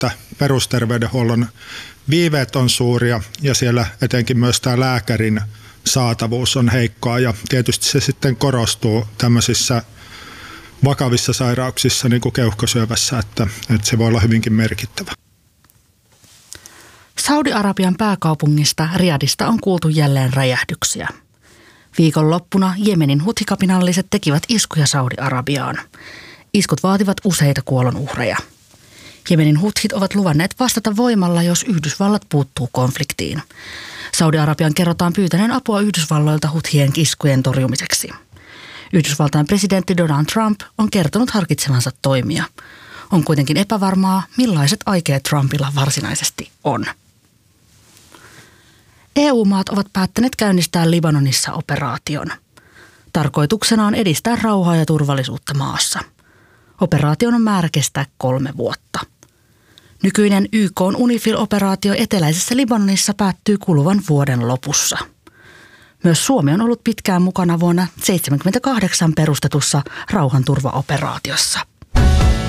että perusterveydenhuollon viiveet on suuria ja siellä etenkin myös tämä lääkärin saatavuus on heikkoa ja tietysti se sitten korostuu tämmöisissä vakavissa sairauksissa niin kuin keuhkosyövässä, että se voi olla hyvinkin merkittävä. Saudi-Arabian pääkaupungista Riyadista on kuultu jälleen räjähdyksiä. Viikonloppuna Jemenin huthikapinalliset tekivät iskuja Saudi-Arabiaan. Iskut vaativat useita kuolonuhreja. Jemenin huthit ovat luvanneet vastata voimalla, jos Yhdysvallat puuttuu konfliktiin. Saudi-Arabian kerrotaan pyytäneen apua Yhdysvalloilta huthien iskujen torjumiseksi. Yhdysvaltain presidentti Donald Trump on kertonut harkitsevansa toimia. On kuitenkin epävarmaa, millaiset aikeet Trumpilla varsinaisesti on. EU-maat ovat päättäneet käynnistää Libanonissa operaation. Tarkoituksena on edistää rauhaa ja turvallisuutta maassa. Operaation on määrä kestää 3 vuotta. Nykyinen YK:n UNIFIL-operaatio eteläisessä Libanonissa päättyy kuluvan vuoden lopussa. Myös Suomi on ollut pitkään mukana vuonna 1978 perustetussa rauhanturvaoperaatiossa.